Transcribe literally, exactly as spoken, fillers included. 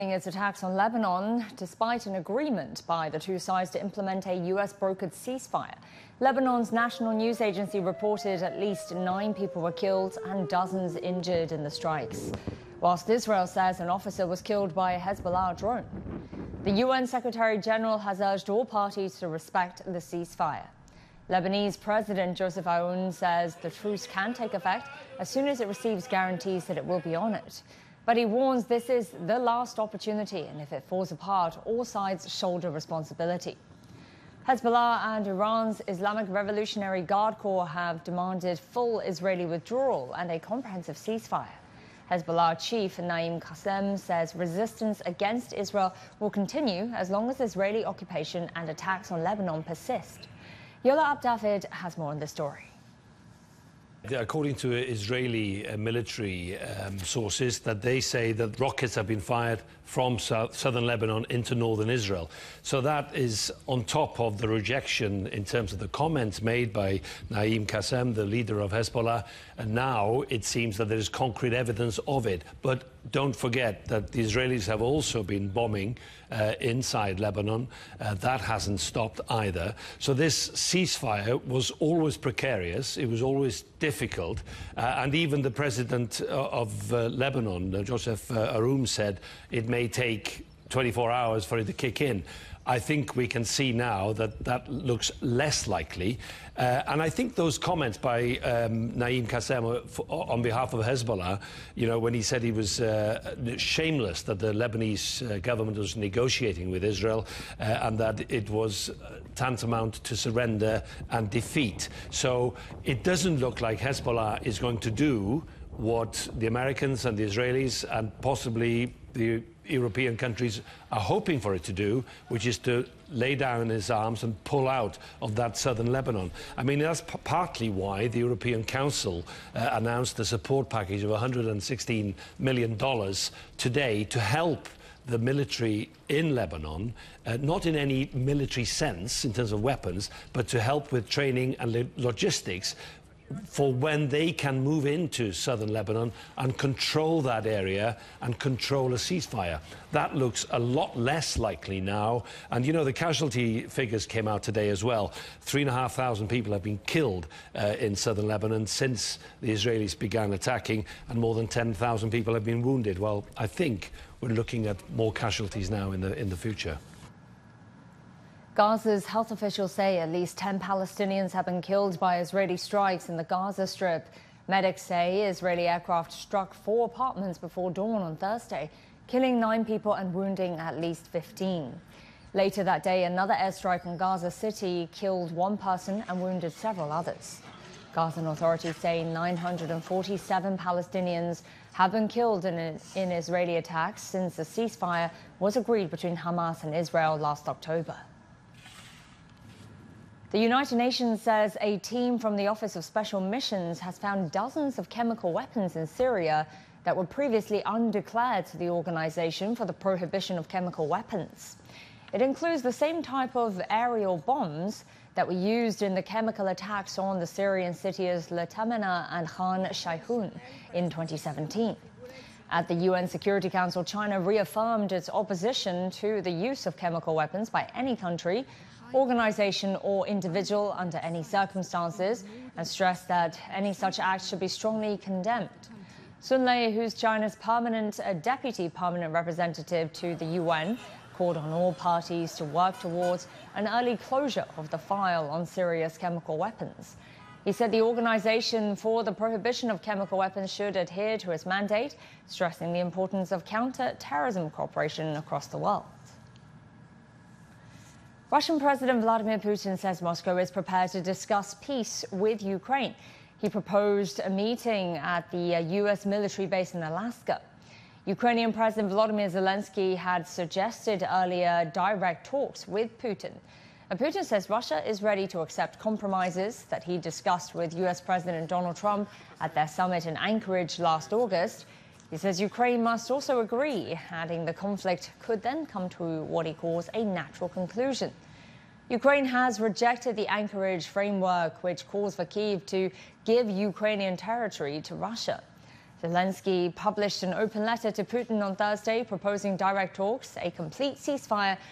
Its attacks on Lebanon, despite an agreement by the two sides to implement a U S-brokered ceasefire. Lebanon's national news agency reported at least nine people were killed and dozens injured in the strikes, whilst Israel says an officer was killed by a Hezbollah drone. The U N Secretary-General has urged all parties to respect the ceasefire. Lebanese President Joseph Aoun says the truce can take effect as soon as it receives guarantees that it will be honoured. But he warns this is the last opportunity, and if it falls apart, all sides shoulder responsibility. Hezbollah and Iran's Islamic Revolutionary Guard Corps have demanded full Israeli withdrawal and a comprehensive ceasefire. Hezbollah chief Naim Qassem says resistance against Israel will continue as long as Israeli occupation and attacks on Lebanon persist. Yola Abdavid has more on this story. According to Israeli uh, military um, sources, that they say that rockets have been fired from south, southern Lebanon into northern Israel. So that is on top of the rejection in terms of the comments made by Naim Qassem, the leader of Hezbollah. And now it seems that there is concrete evidence of it. But don't forget that the Israelis have also been bombing uh, inside Lebanon. Uh, that hasn't stopped either. So this ceasefire was always precarious. It was always difficult. Uh, and even the president of uh, Lebanon, uh, Joseph uh, Aoun, said it may take twenty-four hours for it to kick in. I think we can see now that that looks less likely. Uh, and I think those comments by um, Naim Qassem on behalf of Hezbollah, you know, when he said he was uh, shameless that the Lebanese uh, government was negotiating with Israel uh, and that it was tantamount to surrender and defeat. So it doesn't look like Hezbollah is going to do what the Americans and the Israelis and possibly the European countries are hoping for it to do, which is to lay down his arms and pull out of that southern Lebanon. I mean, that's p partly why the European Council uh, announced a support package of one hundred sixteen million dollars today to help the military in Lebanon, uh, not in any military sense in terms of weapons, but to help with training and lo logistics for when they can move into southern Lebanon and control that area and control a ceasefire. That looks a lot less likely now. And, you know, the casualty figures came out today as well. Three and a half thousand people have been killed uh, in southern Lebanon since the Israelis began attacking, and more than ten thousand people have been wounded. Well, I think we're looking at more casualties now in the, in the future. Gaza's health officials say at least ten Palestinians have been killed by Israeli strikes in the Gaza Strip. Medics say Israeli aircraft struck four apartments before dawn on Thursday, killing nine people and wounding at least fifteen. Later that day, another airstrike on Gaza City killed one person and wounded several others. Gazan authorities say nine hundred forty-seven Palestinians have been killed in, in Israeli attacks since the ceasefire was agreed between Hamas and Israel last October. The United Nations says a team from the Office of Special Missions has found dozens of chemical weapons in Syria that were previously undeclared to the Organization for the Prohibition of Chemical Weapons. It includes the same type of aerial bombs that were used in the chemical attacks on the Syrian cities Latamana and Khan Shaykhun in twenty seventeen. At the U N Security Council, China reaffirmed its opposition to the use of chemical weapons by any country, organization or individual under any circumstances, and stressed that any such act should be strongly condemned. Sun Lei, who's China's permanent uh, deputy permanent representative to the U N, called on all parties to work towards an early closure of the file on Syria's chemical weapons. He said the Organization for the Prohibition of Chemical Weapons should adhere to its mandate, stressing the importance of counter-terrorism cooperation across the world. Russian President Vladimir Putin says Moscow is prepared to discuss peace with Ukraine. He proposed a meeting at the U S military base in Alaska. Ukrainian President Volodymyr Zelensky had suggested earlier direct talks with Putin. And Putin says Russia is ready to accept compromises that he discussed with U S President Donald Trump at their summit in Anchorage last August. He says Ukraine must also agree, adding the conflict could then come to what he calls a natural conclusion. Ukraine has rejected the Anchorage framework, which calls for Kyiv to give Ukrainian territory to Russia. Zelensky published an open letter to Putin on Thursday proposing direct talks, a complete ceasefire,